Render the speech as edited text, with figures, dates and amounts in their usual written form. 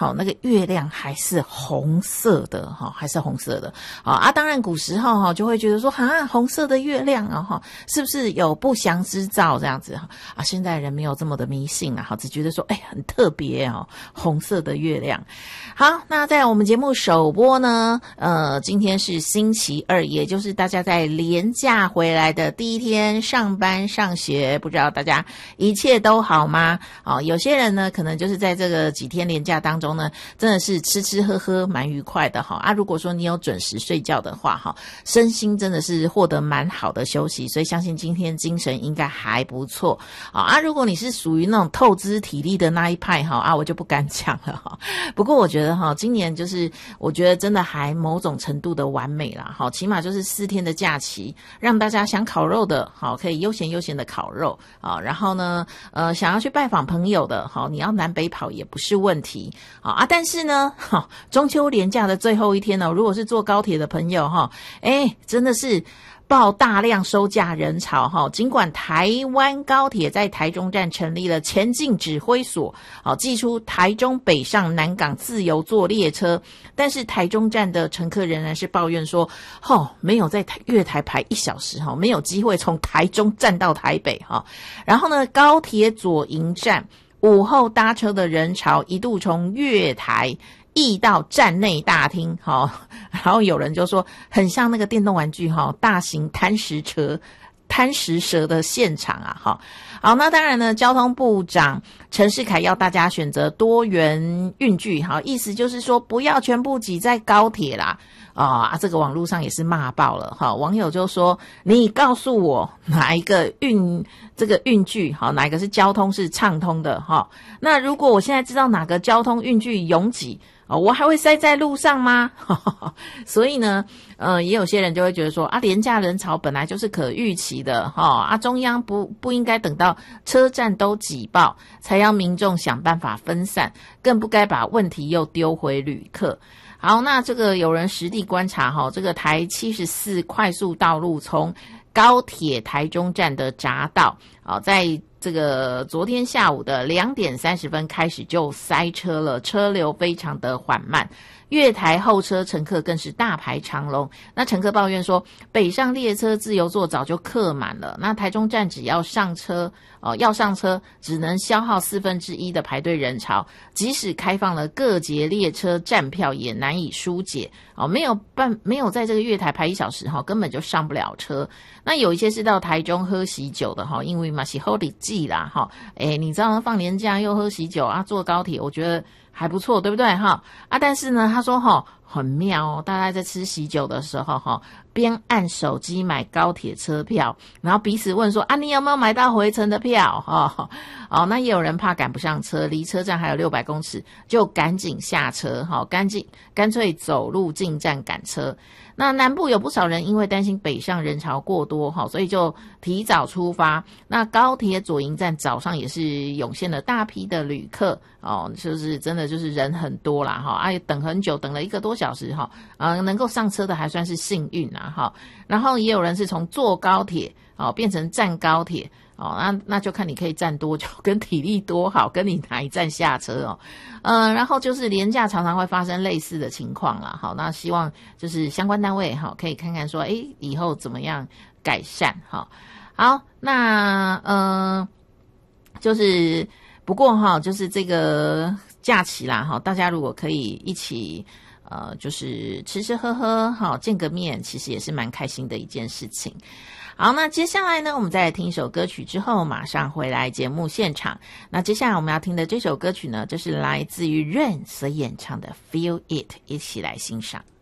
那个月亮还是红色的还是红色的当然古时候就会觉得说红色的月亮是不是有不祥之兆这样子现在人没有这么的迷信只觉得说很特别红色的月亮。好，那在我们节目首播呢今天是星期二，也就是大家在连假回来的第一天上班上学，不知道大家一切都好吗？有些人呢可能就是在这个几天连假当中呢，真的是吃吃喝喝蛮愉快的如果说你有准时睡觉的话身心真的是获得蛮好的休息，所以相信今天精神应该还不错如果你是属于那种透支体力的那一派我就不敢讲了不过我觉得今年就是我觉得真的还某种程度的完美啦起码就是4天的假期，让大家想烤肉的可以悠闲的烤肉然后呢想要去拜访朋友的你要南北跑也不是问题但是呢中秋连假的最后一天如果是坐高铁的朋友真的是爆大量收假人潮尽管台湾高铁在台中站成立了前进指挥所寄出台中北上南港自由坐列车，但是台中站的乘客仍然是抱怨说没有在月台排1小时没有机会从台中站到台北然后呢高铁左营站午后搭车的人潮一度从月台溢到站内大厅然后有人就说很像那个电动玩具大型贪食蛇的现场好，那当然呢交通部长陈世凯要大家选择多元运具意思就是说不要全部挤在高铁啦这个网络上也是骂爆了网友就说你告诉我哪一个这个运具哪一个是交通是畅通的那如果我现在知道哪个交通运具拥挤我还会塞在路上吗？所以呢也有些人就会觉得说廉价人潮本来就是可预期的中央不应该等到车站都挤爆才要民众想办法分散，更不该把问题又丢回旅客。好，那这个有人实地观察这个台74快速道路从高铁台中站的匝道在这个昨天下午的2点30分开始就塞车了，车流非常的缓慢，月台候车乘客更是大排长龙。那乘客抱怨说北上列车自由座早就客满了，那台中站只要上车只能消耗1/4的排队人潮，即使开放了各节列车站票也难以疏解没有在这个月台排1小时根本就上不了车。那有一些是到台中喝喜酒的因为嘛是好日子啦你知道放年假又喝喜酒坐高铁我觉得还不错，对不对但是呢他说很妙大家在吃喜酒的时候边按手机买高铁车票，然后彼此问说你有没有买到回程的票那也有人怕赶不上车，离车站还有600公尺就赶紧下车干脆走路进站赶车。那南部有不少人因为担心北上人潮过多所以就提早出发，那高铁左营站早上也是涌现了大批的旅客就是真的就是人很多啦等很久，等了1个多小时能够上车的还算是幸运然后也有人是从坐高铁变成站高铁那就看你可以站多久跟体力多好，跟你哪一站下车然后就是连假常常会发生类似的情况啦那希望就是相关单位可以看看说以后怎么样改善好，那就是不过就是这个假期啦大家如果可以一起就是吃吃喝喝见个面，其实也是蛮开心的一件事情。好，那接下来呢我们再来听一首歌曲之后马上回来节目现场。那接下来我们要听的这首歌曲呢就是来自于 Rain 所演唱的 Feel It， 一起来欣赏。